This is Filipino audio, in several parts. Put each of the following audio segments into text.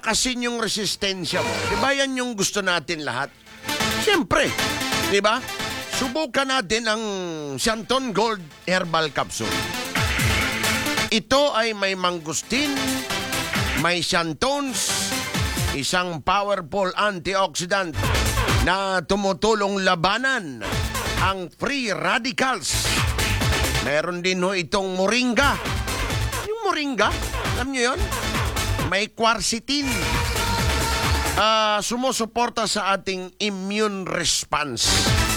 palakasin yung resistensya mo. Diba yan yung gusto natin lahat? Siyempre, diba? Subukan natin ang Santon Gold Herbal Capsule. Ito ay may mangustin, may xantons, isang powerful antioxidant na tumutulong labanan ang free radicals. Meron din ho itong moringa. Yung moringa, alam nyo yun? May quercetin. Sumusuporta sa ating immune response.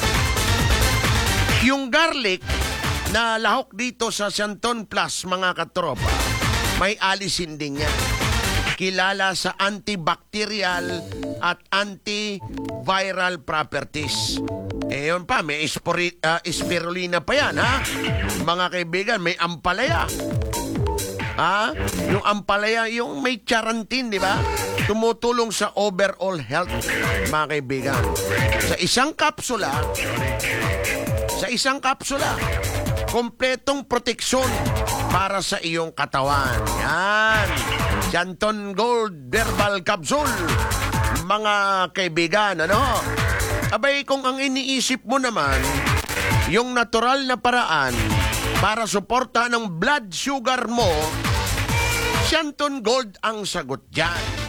Yung garlic na lahok dito sa Santon Plus, mga katropa, may alisin din yan. Kilala sa antibacterial at antiviral properties. Eh yun pa, may spirulina pa yan, ha? Mga kaibigan, may ampalaya. Ha? Yung ampalaya, yung may charantin, di ba? Tumutulong sa overall health, mga kaibigan. Sa isang kapsula, kompletong proteksyon para sa iyong katawan. Yan. Santon Gold Herbal Capsule. Mga kaibigan, ano? Abay, kung ang iniisip mo naman, yung natural na paraan para suporta ng blood sugar mo, Santon Gold ang sagot dyan.